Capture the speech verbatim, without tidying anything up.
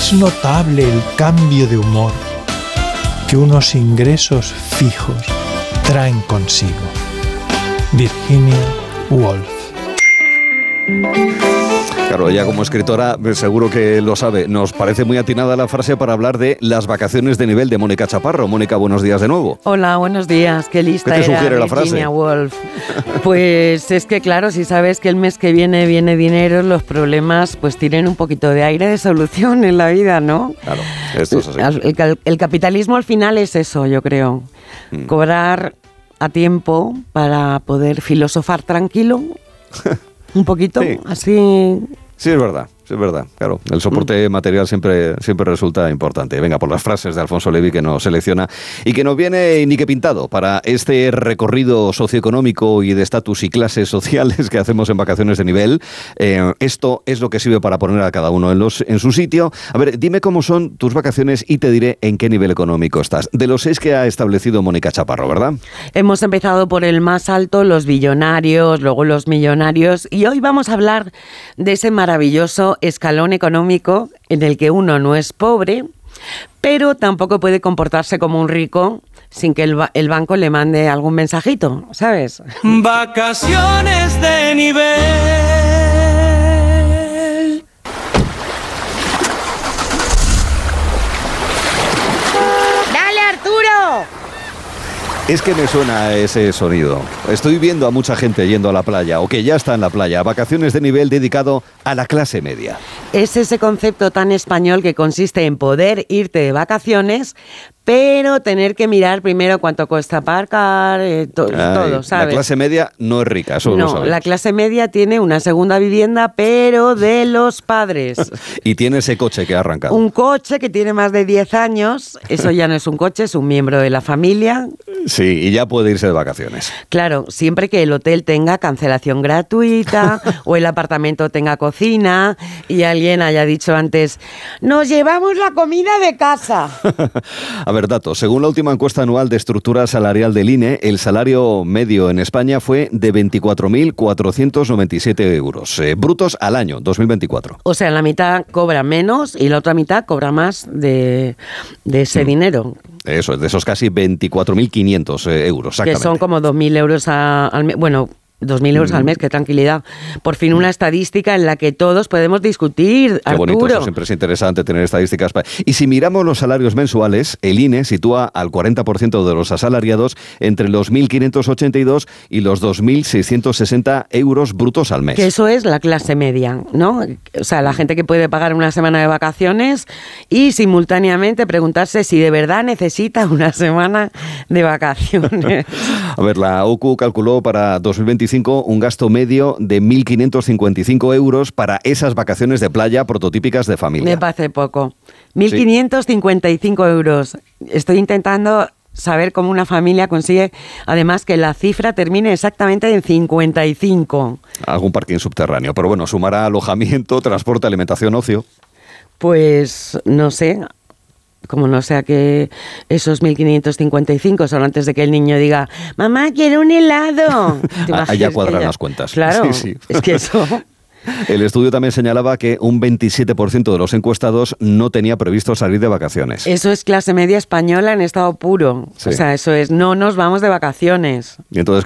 Es notable el cambio de humor que unos ingresos fijos traen consigo. Virginia Woolf. Claro, ella como escritora seguro que lo sabe. Nos parece muy atinada la frase para hablar de las vacaciones de nivel de Mónica Chaparro. Mónica, buenos días de nuevo. Hola, buenos días. Qué lista ¿Qué te era sugiere la Virginia frase? Woolf. Pues es que claro, si sabes que el mes que viene viene dinero, los problemas pues tienen un poquito de aire de solución en la vida, ¿no? Claro, esto es así. El, el, el capitalismo al final es eso, yo creo. Mm. Cobrar a tiempo para poder filosofar tranquilo. Un poquito, sí. Así... Sí, es verdad, sí, es verdad. Claro, el soporte mm. material siempre, siempre resulta importante. Venga, por las frases de Alfonso Levi que nos selecciona y que nos viene ni que pintado para este recorrido socioeconómico y de estatus y clases sociales que hacemos en Vacaciones de Nivel. Eh, esto es lo que sirve para poner a cada uno en, los, en su sitio. A ver, dime cómo son tus vacaciones y te diré en qué nivel económico estás. De los seis que ha establecido Mónica Chaparro, ¿verdad? Hemos empezado por el más alto, los billonarios, luego los millonarios, y hoy vamos a hablar de ese maravilloso escalón económico en el que uno no es pobre, pero tampoco puede comportarse como un rico sin que el, ba- el banco le mande algún mensajito, ¿sabes? Vacaciones de nivel. ¡Dale, Arturo! Es que me suena ese sonido. Estoy viendo a mucha gente yendo a la playa, o que ya está en la playa. Vacaciones de nivel dedicado a la clase media. Es ese concepto tan español que consiste en poder irte de vacaciones, pero tener que mirar primero cuánto cuesta aparcar, eh, to- Ay, todo, ¿sabes? La clase media no es rica, eso lo No, sabemos. la clase media tiene una segunda vivienda, pero de los padres. Y tiene ese coche que ha arrancado. Un coche que tiene más de diez años, eso ya no es un coche, es un miembro de la familia. Sí, y ya puede irse de vacaciones. Claro, siempre que el hotel tenga cancelación gratuita o el apartamento tenga cocina y alguien haya dicho antes, nos llevamos la comida de casa. A ver, datos. Según la última encuesta anual de estructura salarial del I N E, el salario medio en España fue de veinticuatro mil cuatrocientos noventa y siete euros, eh, brutos al año, dos mil veinticuatro. O sea, la mitad cobra menos y la otra mitad cobra más de, de ese mm. dinero. Eso, de esos casi veinticuatro mil quinientos eh, euros, exactamente. Que son como dos mil euros a, al mes. Bueno, dos mil euros mm. al mes, qué tranquilidad. Por fin una estadística en la que todos podemos discutir, Qué Arturo. bonito, eso siempre es interesante tener estadísticas. Y si miramos los salarios mensuales, el I N E sitúa al cuarenta por ciento de los asalariados entre los mil quinientos ochenta y dos y los dos mil seiscientos sesenta euros brutos al mes. Que eso es la clase media, ¿no? O sea, la gente que puede pagar una semana de vacaciones y simultáneamente preguntarse si de verdad necesita una semana de vacaciones. A ver, la O C U calculó para dos mil veinticinco un gasto medio de mil quinientos cincuenta y cinco euros para esas vacaciones de playa prototípicas de familia. Me parece poco. mil quinientos cincuenta y cinco euros. Estoy intentando saber cómo una familia consigue, además, que la cifra termine exactamente en cincuenta y cinco. Algún parking subterráneo, pero bueno, sumará alojamiento, transporte, alimentación, ocio. Pues no sé. Como no sea que esos mil quinientos cincuenta y cinco son antes de que el niño diga, mamá, quiero un helado. Allá cuadran las cuentas. Claro, sí, sí. Es que eso... El estudio también señalaba que un veintisiete por ciento de los encuestados no tenía previsto salir de vacaciones. Eso es clase media española en estado puro. Sí. O sea, eso es, no nos vamos de vacaciones. Y entonces,